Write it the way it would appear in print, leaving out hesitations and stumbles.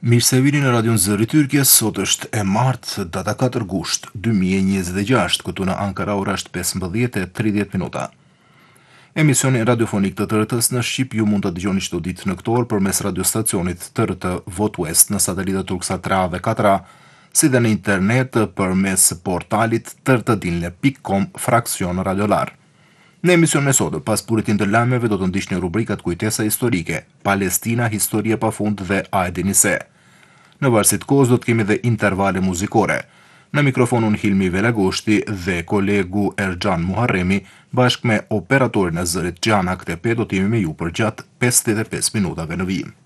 Mirë se vini në Radion Zëri Tyrkjes, sot është e martë, data 4 gusht 2026, këtu në Ankara ora është 15:30 minuta. Emisioni radiofonik të TRT-s në Shqip ju mund të dëgjoni çdo ditë në këtë orë përmes radiostacionit TRT Vot West në satelitë Turksa 3 dhe 4, si dhe në internet përmes portalit trtdinle.com fraksion radiolar. Në emision e sot, pas buletin të lajmeve do të ndiqni rubrikat kujtesa historike, Palestina, historie pafund dhe a e dini se. Në varësi të kohës do të kemi dhe intervale muzikore. Në mikrofonun Hilmi Velagoshti dhe kolegu Erxhan Muharremi, bashkë me operatorin e zërit Xhana Ktepe, do të jemi me ju për gjatë 55 minutave në vijim.